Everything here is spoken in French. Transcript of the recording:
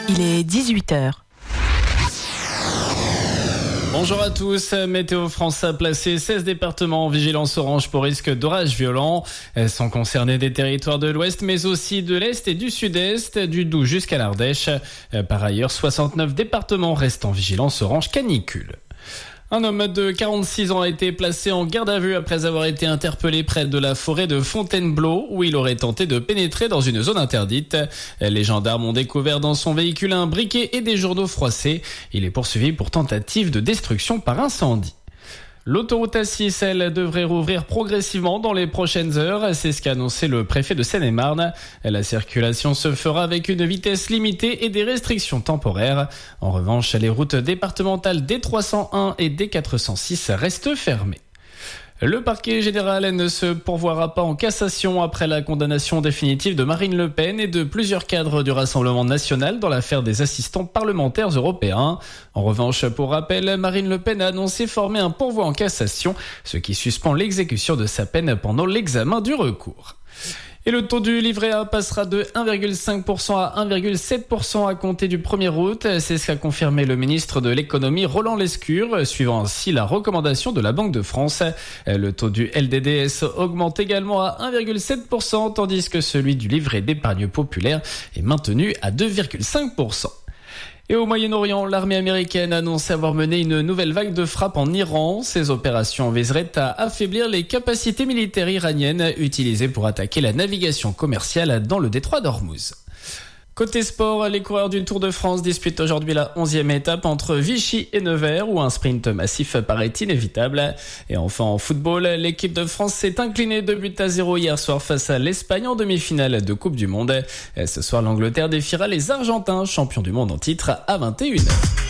Il est 18h. Bonjour à tous, Météo France a placé 16 départements en vigilance orange pour risque d'orages violents. Sont concernés des territoires de l'ouest mais aussi de l'est et du sud-est, du Doubs jusqu'à l'Ardèche. Par ailleurs, 69 départements restent en vigilance orange canicule. Un homme de 46 ans a été placé en garde à vue après avoir été interpellé près de la forêt de Fontainebleau où il aurait tenté de pénétrer dans une zone interdite. Les gendarmes ont découvert dans son véhicule un briquet et des journaux froissés. Il est poursuivi pour tentative de destruction par incendie. L'autoroute A6, elle, devrait rouvrir progressivement dans les prochaines heures. C'est ce qu'a annoncé le préfet de Seine-et-Marne. La circulation se fera avec une vitesse limitée et des restrictions temporaires. En revanche, les routes départementales D301 et D406 restent fermées. Le parquet général ne se pourvoira pas en cassation après la condamnation définitive de Marine Le Pen et de plusieurs cadres du Rassemblement national dans l'affaire des assistants parlementaires européens. En revanche, pour rappel, Marine Le Pen a annoncé former un pourvoi en cassation, ce qui suspend l'exécution de sa peine pendant l'examen du recours. Et le taux du livret A passera de 1,5% à 1,7% à compter du 1er août. C'est ce qu'a confirmé le ministre de l'économie Roland Lescure, suivant ainsi la recommandation de la Banque de France. Le taux du LDDS augmente également à 1,7%, tandis que celui du livret d'épargne populaire est maintenu à 2,5%. Et au Moyen-Orient, l'armée américaine annonce avoir mené une nouvelle vague de frappes en Iran. Ces opérations viseraient à affaiblir les capacités militaires iraniennes utilisées pour attaquer la navigation commerciale dans le détroit d'Ormuz. Côté sport, les coureurs du Tour de France disputent aujourd'hui la 11e étape entre Vichy et Nevers où un sprint massif paraît inévitable. Et enfin en football, l'équipe de France s'est inclinée 2-0 hier soir face à l'Espagne en demi-finale de Coupe du Monde. Ce soir, l'Angleterre défiera les Argentins, champions du monde en titre, à 21h.